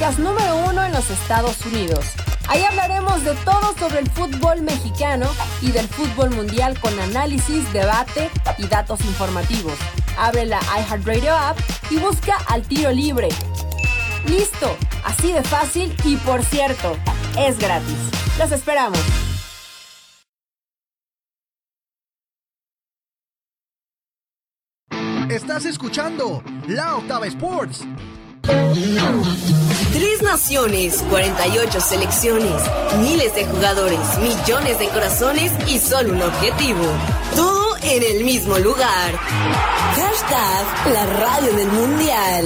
podcast número 1 en los Estados Unidos. Ahí hablaremos de todo sobre el fútbol mexicano y del fútbol mundial con análisis, debate y datos informativos. Abre la iHeartRadio app y busca Al Tiro Libre. ¡Listo! Así de fácil y, por cierto, es gratis. ¡Los esperamos! Estás escuchando La Octava Sports. 3 naciones, 48 selecciones, miles de jugadores, millones de corazones y solo un objetivo. Todo en el mismo lugar. Hashtag la radio del mundial.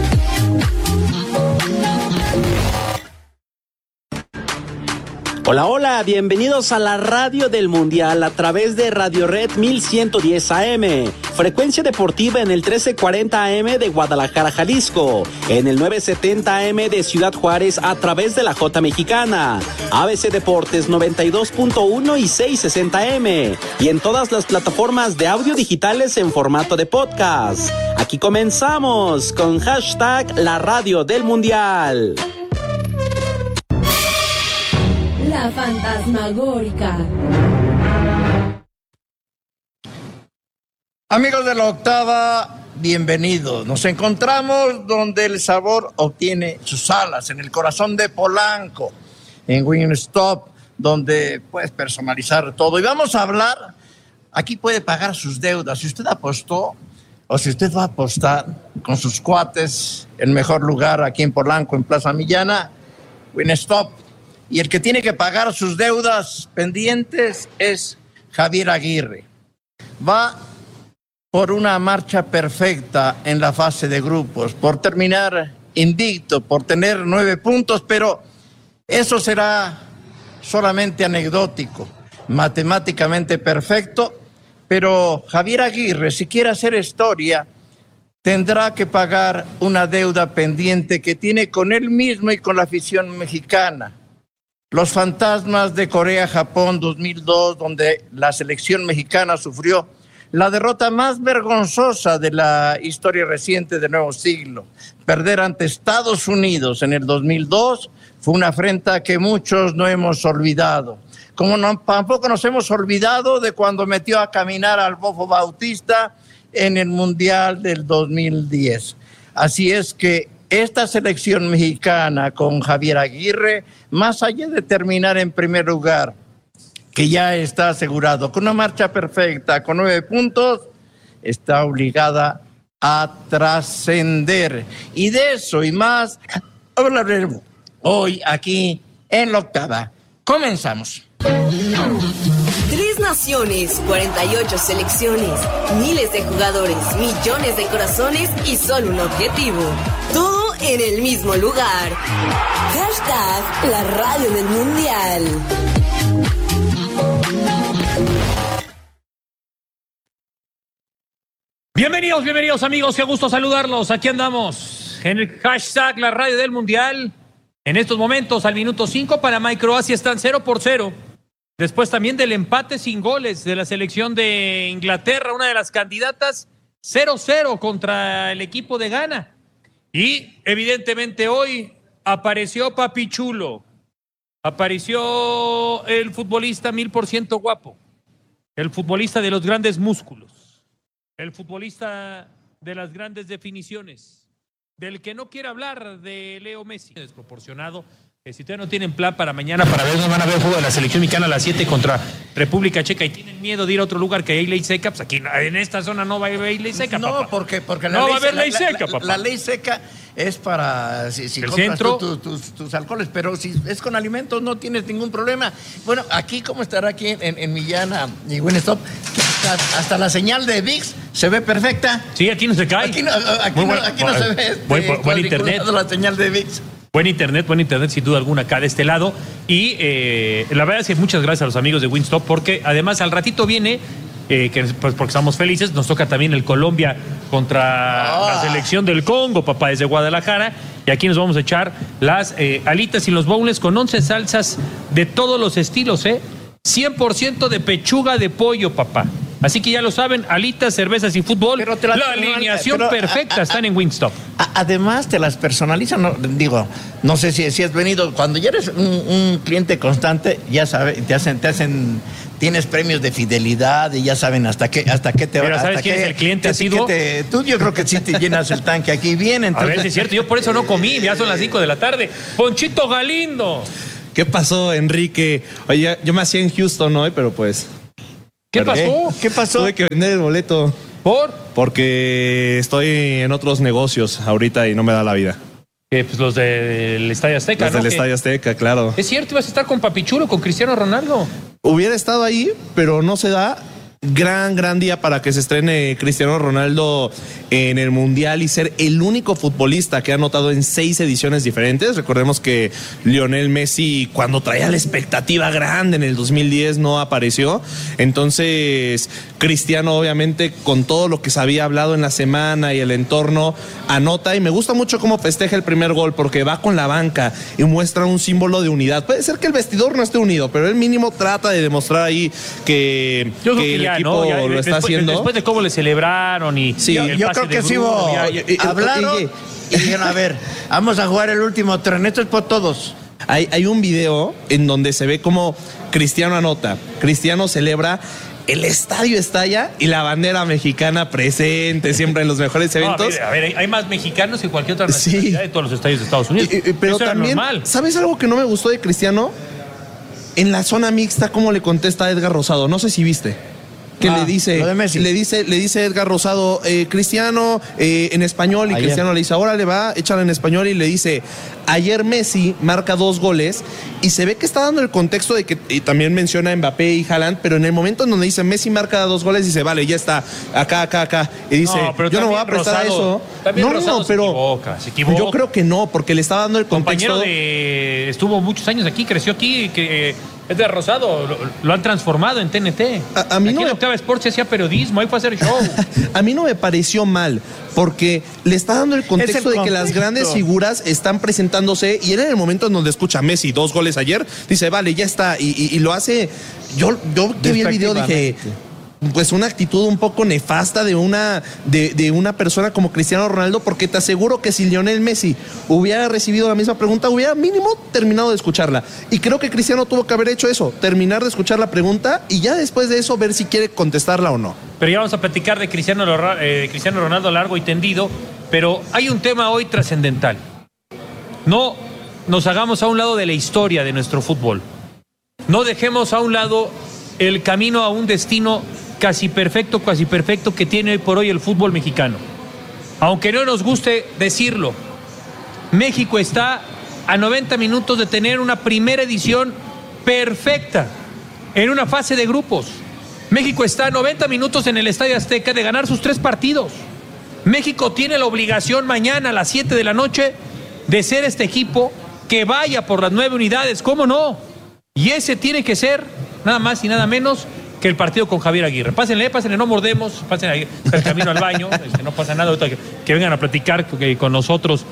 Hola, hola, bienvenidos a la radio del mundial a través de Radio Red 1110 AM, frecuencia deportiva en el 1340 AM de Guadalajara, Jalisco, en el 970 AM de Ciudad Juárez a través de la J Mexicana, ABC Deportes 92.1 y 660 AM, y en todas las plataformas de audio digitales en formato de podcast. Aquí comenzamos con hashtag la radio del mundial. La fantasmagórica. Amigos de la Octava, bienvenidos. Nos encontramos donde el sabor obtiene sus alas, en el corazón de Polanco, en Wingstop, donde puedes personalizar todo. Y vamos a hablar, aquí puede pagar sus deudas. Si usted apostó o si usted va a apostar con sus cuates, el mejor lugar aquí en Polanco, en Plaza Millana, Wingstop. Y el que tiene que pagar sus deudas pendientes es Javier Aguirre. Va por una marcha perfecta en la fase de grupos, por terminar invicto, por tener 9 puntos, pero eso será solamente anecdótico, matemáticamente perfecto. Pero Javier Aguirre, si quiere hacer historia, tendrá que pagar una deuda pendiente que tiene con él mismo y con la afición mexicana. Los fantasmas de Corea-Japón 2002, donde la selección mexicana sufrió la derrota más vergonzosa de la historia reciente del nuevo siglo. Perder ante Estados Unidos en el 2002 fue una afrenta que muchos no hemos olvidado. Tampoco nos hemos olvidado de cuando metió a caminar al Bofo Bautista en el Mundial del 2010. Así es que esta selección mexicana con Javier Aguirre, más allá de terminar en primer lugar, que ya está asegurado, con una marcha perfecta, con 9 puntos, está obligada a trascender. Y de eso y más hablaremos hoy aquí en La Octava. Comenzamos. 3 naciones, 48 selecciones, miles de jugadores, millones de corazones y solo un objetivo. Todo en el mismo lugar. Hashtag la radio del mundial. Bienvenidos amigos, qué gusto saludarlos. Aquí andamos en el hashtag la radio del mundial. En estos momentos, al minuto 5, Panamá y Croacia están 0-0. Después también del empate sin goles de la selección de Inglaterra, una de las candidatas, 0-0 contra el equipo de Ghana. Y evidentemente hoy apareció Papi Chulo, apareció el futbolista 1000% guapo, el futbolista de los grandes músculos, el futbolista de las grandes definiciones, del que no quiere hablar de Leo Messi, desproporcionado. Si todavía no tienen plan para mañana, para ver, van a ver el juego de la selección mexicana a las 7 contra República Checa y tienen miedo de ir a otro lugar que hay ley seca, pues aquí en esta zona no va a haber ley seca, no, papá. porque no va a haber ley seca, papá. La ley seca es para si el compras centro, tus alcoholes, pero si es con alimentos no tienes ningún problema. Bueno, aquí como estará aquí en Millana y Wingstop, hasta la señal de ViX se ve perfecta. Sí, aquí no se cae. Aquí no se ve buen internet. La señal de ViX. Buen internet, sin duda alguna, acá de este lado. Y la verdad es que muchas gracias a los amigos de Wingstop, porque además al ratito viene, pues porque estamos felices, nos toca también el Colombia contra la selección del Congo, papá, desde Guadalajara. Y aquí nos vamos a echar las alitas y los bowls con 11 salsas de todos los estilos, 100% de pechuga de pollo, papá. Así que ya lo saben, alitas, cervezas y fútbol. Pero la alineación perfecta están en Wingstop. Además te las personalizan, no sé si has venido, cuando ya eres un cliente constante, ya sabes, te hacen, tienes premios de fidelidad y ya saben hasta qué te va. Pero ¿sabes quién es el cliente asiduo? Tú yo creo que sí te llenas el tanque aquí bien. Entonces... A ver, si es cierto, yo por eso no comí, ya son las 5 de la tarde. Ponchito Galindo. ¿Qué pasó, Enrique? Oye, yo me hacía en Houston hoy, pero pues... ¿Qué pasó? ¿Qué pasó? Tuve que vender el boleto. Porque estoy en otros negocios ahorita y no me da la vida. Pues los del Estadio Azteca, Los del Estadio Azteca, claro. Es cierto, ibas a estar con Papichulo, con Cristiano Ronaldo. Hubiera estado ahí, pero no se da. Gran día para que se estrene Cristiano Ronaldo en el Mundial y ser el único futbolista que ha anotado en 6 ediciones diferentes. Recordemos que Lionel Messi, cuando traía la expectativa grande en el 2010, no apareció. Entonces, Cristiano, obviamente, con todo lo que se había hablado en la semana y el entorno, anota. Y me gusta mucho cómo festeja el primer gol, porque va con la banca y muestra un símbolo de unidad. Puede ser que el vestidor no esté unido, pero él mínimo trata de demostrar ahí que el equipo lo está haciendo. Después de cómo le celebraron y sí, yo creo que sí hablaron y dijeron, a ver, vamos a jugar el último tren, esto es por todos. Hay un video en donde se ve cómo Cristiano anota, Cristiano celebra, el estadio estalla y la bandera mexicana presente siempre en los mejores eventos. A ver, hay más mexicanos que cualquier otra nacionalidad de todos los estadios de Estados Unidos. Pero eso también, ¿sabes algo que no me gustó de Cristiano? En la zona mixta, cómo le contesta a Edgar Rosado, no sé si viste. Que le dice Edgar Rosado, Cristiano en español, y ayer Cristiano le dice, ahora le va, échale en español, y le dice, ayer Messi marca 2 goles, y se ve que está dando el contexto de que, y también menciona a Mbappé y Haaland, pero en el momento en donde dice Messi marca 2 goles, dice, vale, ya está, acá, y dice, yo no voy a prestar a eso. No, pero se equivoca. Yo creo que no, porque le está dando el contexto. Estuvo muchos años aquí, creció aquí, Edgar Rosado, lo han transformado en TNT. A mí aquí no en Octava Sports se hacía periodismo, ahí fue a hacer show. A mí no me pareció mal, porque le está dando el contexto de que las grandes figuras están presentándose, y él en el momento en donde escucha a Messi 2 goles ayer, dice, vale, ya está, y lo hace. Yo que vi el video dije, pues una actitud un poco nefasta de una persona como Cristiano Ronaldo, porque te aseguro que si Lionel Messi hubiera recibido la misma pregunta, hubiera mínimo terminado de escucharla. Y creo que Cristiano tuvo que haber hecho eso, terminar de escuchar la pregunta y ya después de eso ver si quiere contestarla o no. Pero ya vamos a platicar de Cristiano Ronaldo largo y tendido, pero hay un tema hoy trascendental. No nos hagamos a un lado de la historia de nuestro fútbol. No dejemos a un lado el camino a un destino casi perfecto que tiene hoy por hoy el fútbol mexicano. Aunque no nos guste decirlo, México está a 90 minutos de tener una primera edición perfecta en una fase de grupos. México está a 90 minutos en el Estadio Azteca de ganar sus 3 partidos. México tiene la obligación mañana a las 7 de la noche de ser este equipo que vaya por las 9 unidades, ¿cómo no? Y ese tiene que ser nada más y nada menos que el partido con Javier Aguirre. Pásenle, no mordemos, pásenle el camino al baño, no pasa nada, que vengan a platicar con nosotros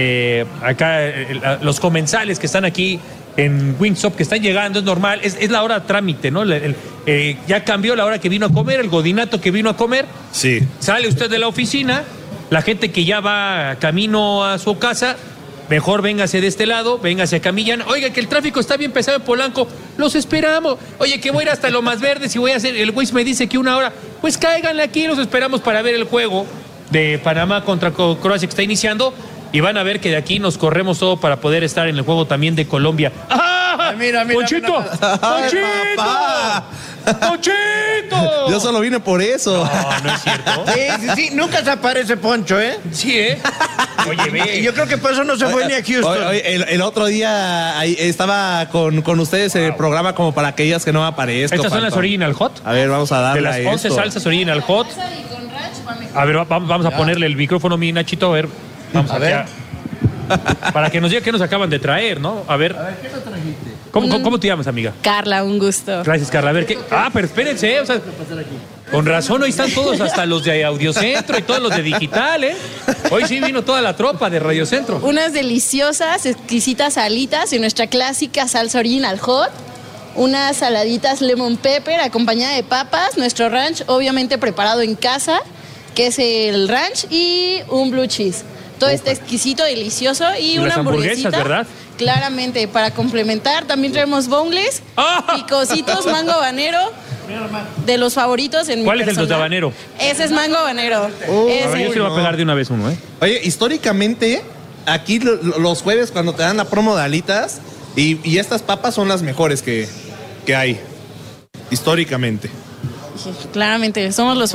acá, los comensales que están aquí en Wingstop, que están llegando, es normal, es la hora de trámite, ¿no? Ya cambió la hora que vino a comer, el godinato que vino a comer. Sí. Sale usted de la oficina, la gente que ya va camino a su casa, mejor véngase de este lado, véngase a Camillán. Oiga, que el tráfico está bien pesado en Polanco. Los esperamos. Oye, que voy a ir hasta Lomas Verdes y voy a hacer... El Waze me dice que 1 hora. Pues cáiganle aquí, los esperamos para ver el juego de Panamá contra Croacia que está iniciando. Y van a ver que de aquí nos corremos todo para poder estar en el juego también de Colombia. ¡Ah! Mira. ¡Ponchito! ¡Ponchito! ¡Ponchito! Yo solo vine por eso. No es cierto. Sí, nunca se aparece Poncho, ¿eh? Sí, Oye, ve. Yo creo que por eso no se fue ni a Houston. El otro día ahí estaba con ustedes en el programa como para que digas que no aparezco. Estas son las Original Hot. A ver, vamos a darle de las 11 salsas Original Hot. A ver, vamos a ponerle el micrófono, mi Nachito, a ver. Vamos a ver. Para que nos diga qué nos acaban de traer, ¿no? A ver, ¿qué nos trajiste? ¿Cómo te llamas, amiga? Carla, un gusto. Gracias, Carla. A ver, ¿qué? Pero espérense, o sea, con razón, hoy están todos, hasta los de Audiocentro y todos los de Digital, ¿eh? Hoy sí vino toda la tropa de Radiocentro. Unas deliciosas, exquisitas alitas y nuestra clásica salsa Original Hot. unas saladitas lemon pepper acompañada de papas, nuestro ranch obviamente preparado en casa, que es el ranch, y un blue cheese. Todo está exquisito, delicioso, y una las hamburguesita. hamburguesas, ¿verdad? Claramente, para complementar, también traemos boneless, picositos, mango habanero, de los favoritos en mi ¿Cuál es el de personal. habanero? Ese es mango habanero. A ver, yo se lo voy a pegar de una vez uno, ¿eh? Oye, históricamente, aquí los jueves cuando te dan la promo de alitas, y estas papas son las mejores que hay, históricamente. Claramente, somos los